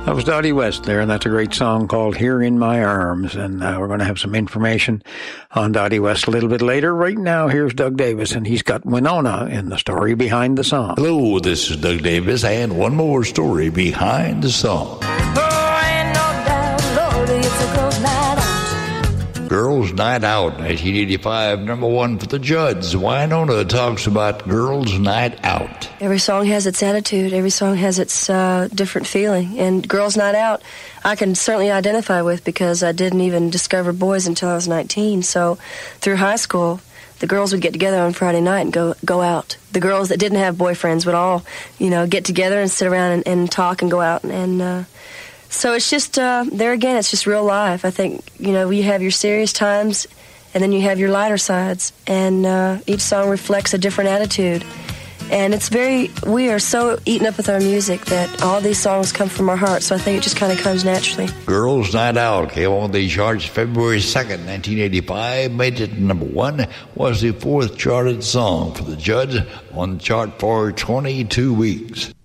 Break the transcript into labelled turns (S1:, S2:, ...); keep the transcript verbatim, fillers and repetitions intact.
S1: That was Dottie West there, and that's a great song called Here in My Arms. And uh, we're going to have some information on Dottie West a little bit later. Right now, here's Doug Davis, and he's got Winona in the story behind the song.
S2: Hello, this is Doug Davis, and one more story behind the song.
S3: Oh, ain't no doubt, Lord, it's a girl's night out.
S2: Girls' Night Out, nineteen eighty-five, number one for the Judds. Winona talks about Girls' Night Out.
S4: Every song has its attitude. Every song has its uh, different feeling. And Girls' Night Out, I can certainly identify with because I didn't even discover boys until I was nineteen. So through high school, the girls would get together on Friday night and go go out. The girls that didn't have boyfriends would all, you know, get together and sit around and, and talk and go out. And uh, so it's just, uh, there again, it's just real life. I think, you know, you have your serious times and then you have your lighter sides. And uh, each song reflects a different attitude. And it's very, we are so eaten up with our music that all these songs come from our heart, so I think it just kind of comes naturally.
S2: Girls' Night Out came on the charts February second, nineteen eighty-five, made it number one, was the fourth charted song for the Judds on the chart for twenty-two weeks.